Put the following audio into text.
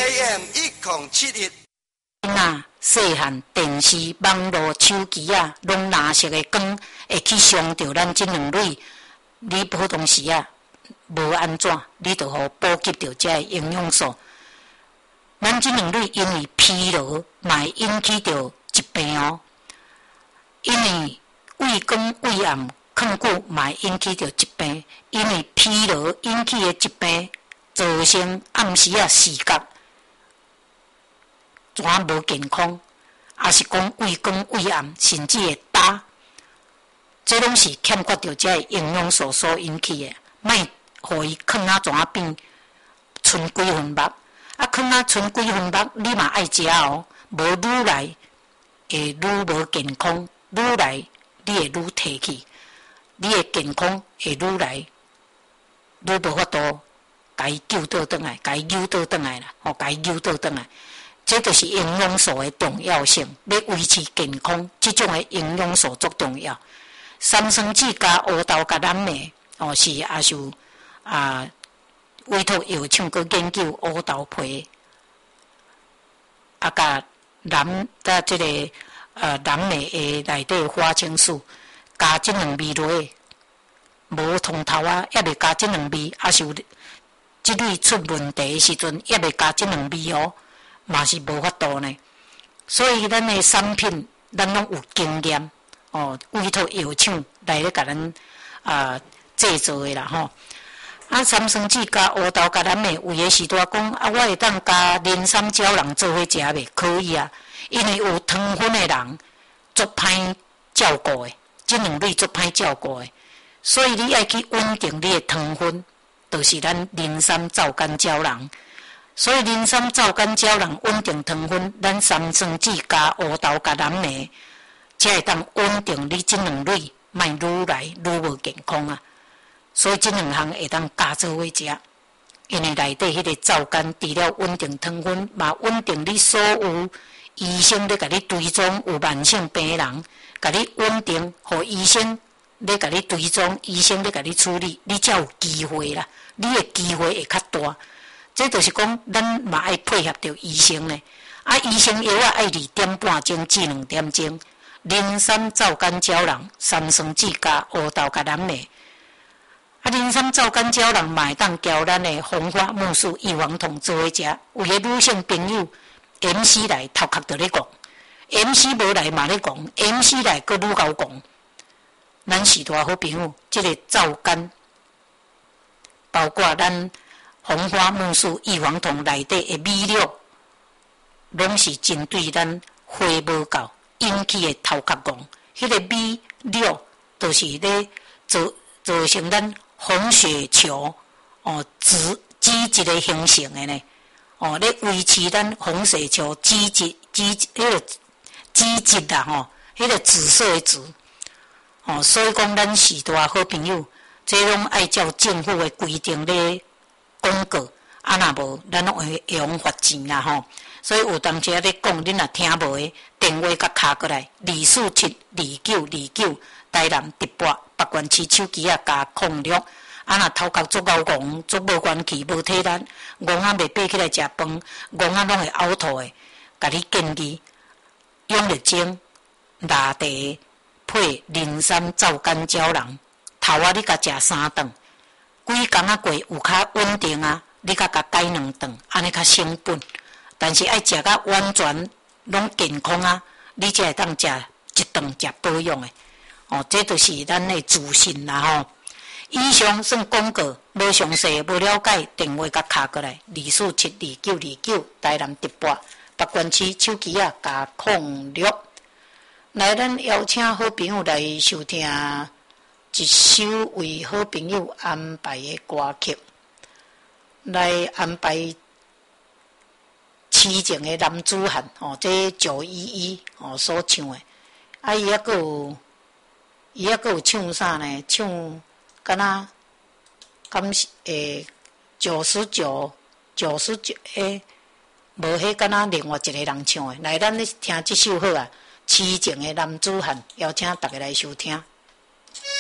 AM 1071。 那细汉电视、网络、手机啊，拢蓝色的光会去伤到咱这两类。你普通时啊，无安怎，你就互补给到这营养素。咱这两类因为疲劳，嘛会引起到疾病哦。因为畏光畏暗困久，嘛会引起到疾病。因为疲劳引起的疾病，造成暗时啊视觉怎无健康，也是讲畏光畏暗，甚至会焦。这拢是欠缺着这营养素所引起的。莫互伊囥啊怎变剩几分肉，啊囥啊剩几分肉，你嘛爱食哦。无愈来会愈无健康，愈来你会愈提起，你的健康会愈来愈无法度，甲伊救倒转来，甲伊扭倒转来啦，甲伊扭倒转来。这就是营养素的重要性，要维持健康，这种的营养素足重要。三酸酯加乌豆加蓝莓，是也受委托药厂去研究乌豆皮，加这个蓝莓的内底花青素，加这两味落去，无通头啊，也未加这两味，也是有这类出问题的时阵，也未加这两味哦。嘛是无法度呢，所以咱的产品咱拢有经验委托药厂来咧甲咱制作的啦吼。三酸酯加乌豆加蓝莓，有的时阵讲我会当加磷酸胶囊做伙食袂可以啊，因为有糖分的人足歹照顾的，这两类足歹照顾的，所以你爱去稳定你的糖分，就是咱磷酸皂苷胶囊。所以磷酸皂苷胶囊稳定糖分，咱三酸酯加乌豆加蓝莓，才会当稳定你这两类，莫愈来愈无健康啊。所以这两项会当加做伙食，因为内底迄个皂苷除了稳定糖分，嘛稳定你所有医生咧甲你追踪有慢性病人，甲你稳定，互医生咧甲你追踪，医生咧甲你处理，你才有机会啦，你的机会会较大。这就是讲，咱嘛爱配合着医生呢。医生药爱2点半钟至2点钟。磷酸皂苷胶囊、三酸酯加乌豆加蓝莓。磷酸皂苷胶囊嘛会当交咱的红花木素异黄酮做伙食。有个女性朋友 ，MC 来头壳就咧讲 ，MC 无来嘛咧讲 ，MC 来佫愈够讲。咱是大好朋友，这个皂苷包括咱。红花木素异黄酮内底的米料，拢是针对咱花无够引起的头壳戆。迄个米料就是咧造成咱红血球脂质的形成的呢。咧维持咱红血球脂质啦迄个紫色的脂。所以讲咱是大好朋友，这拢爱照政府的规定咧。广告若无，咱拢会用罚钱啦吼。所以有当时咧讲，恁若听无的，电话甲敲过来，2472929，台南直播北关市手机啊加06。若头壳足够戆，足无元气，无体力，戆未爬起来食饭，戆拢会呕吐的。甲你建议，用热精、拿茶配磷酸皂苷胶囊，头你甲食3顿。几工过有较稳定啊，你甲改2顿，安尼较成本。但是爱食较完全拢健康啊，你才会当食1顿食保养的。这就是咱的自信啦吼。以上算广告，无详细无了解，电话甲敲过来2472929，台南直播北关市手机啊加06。来，咱邀请好朋友来收听。一首为好朋友安排的歌曲，来安排痴情的男子汉这911所唱的。伊还佫有唱啥呢？唱敢若99无迄敢若另外一个人唱的。来，咱咧听这首好啊，痴情的男子汉，邀请大家来收听。